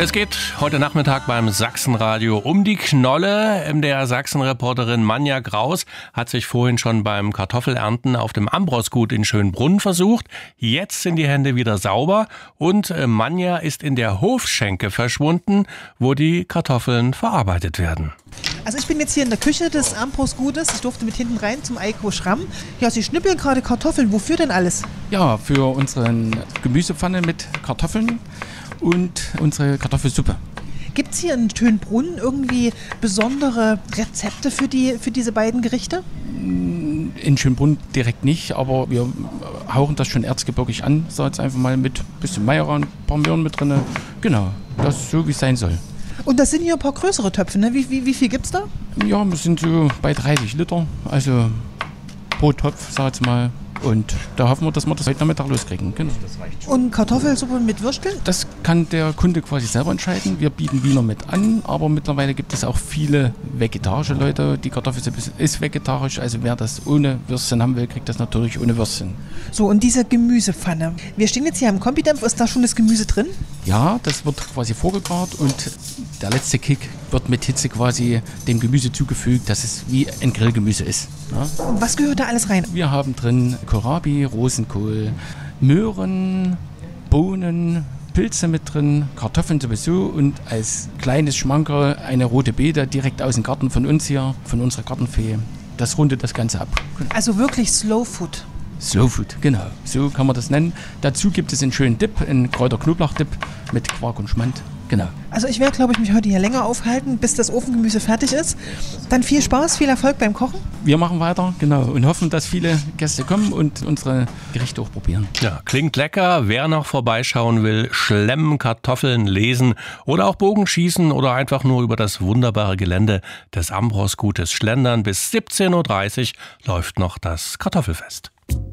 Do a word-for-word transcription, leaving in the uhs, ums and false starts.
Es geht heute Nachmittag beim Sachsenradio um die Knolle. M D R-Sachsen-Reporterin Manja Graus hat sich vorhin schon beim Kartoffelernten auf dem Ambros-Gut in Schönbrunn versucht. Jetzt sind die Hände wieder sauber und Manja ist in der Hofschenke verschwunden, wo die Kartoffeln verarbeitet werden. Also ich bin jetzt hier in der Küche des Ambros-Gutes. Ich durfte mit hinten rein zum Eiko Schramm. Ja, Sie schnippeln gerade Kartoffeln. Wofür denn alles? Ja, für unsere Gemüsepfanne mit Kartoffeln und unsere Kartoffelsuppe. Gibt es hier in Schönbrunn irgendwie besondere Rezepte für, die, für diese beiden Gerichte? In Schönbrunn direkt nicht, aber wir hauchen das schon erzgebirgig an. So jetzt einfach mal mit ein bisschen Majoran, ein paar Möhren mit drin. Genau, das ist so, wie es sein soll. Und das sind hier ein paar größere Töpfe, ne? Wie, wie, wie viel gibt es da? Ja, wir sind so bei dreißig Liter, also pro Topf, sag ich jetzt mal. Und da hoffen wir, dass wir das heute Nachmittag loskriegen. Genau. Und Kartoffelsuppe mit Würsteln? Das kann der Kunde quasi selber entscheiden. Wir bieten Wiener mit an, aber mittlerweile gibt es auch viele vegetarische Leute. Die Kartoffelsuppe ist vegetarisch, also wer das ohne Würstchen haben will, kriegt das natürlich ohne Würstchen. So, und diese Gemüsepfanne. Wir stehen jetzt hier am Kombidampf. Ist da schon das Gemüse drin? Ja, das wird quasi vorgegart und der letzte Kick wird mit Hitze quasi dem Gemüse zugefügt, dass es wie ein Grillgemüse ist. Ja? Und was gehört da alles rein? Wir haben drin Kohlrabi, Rosenkohl, Möhren, Bohnen, Pilze mit drin, Kartoffeln sowieso und als kleines Schmankerl eine rote Beete direkt aus dem Garten von uns hier, von unserer Gartenfee. Das rundet das Ganze ab. Also wirklich Slow Food. Slow Food, genau. So kann man das nennen. Dazu gibt es einen schönen Dip, einen Kräuter-Knoblauch-Dip mit Quark und Schmand. Genau. Also ich werde, glaube ich, mich heute hier länger aufhalten, bis das Ofengemüse fertig ist. Dann viel Spaß, viel Erfolg beim Kochen. Wir machen weiter, genau, und hoffen, dass viele Gäste kommen und unsere Gerichte auch probieren. Ja, klingt lecker. Wer noch vorbeischauen will, schlemmen, Kartoffeln lesen oder auch Bogenschießen oder einfach nur über das wunderbare Gelände des Ambros-Gutes schlendern. Bis siebzehn Uhr dreißig läuft noch das Kartoffelfest.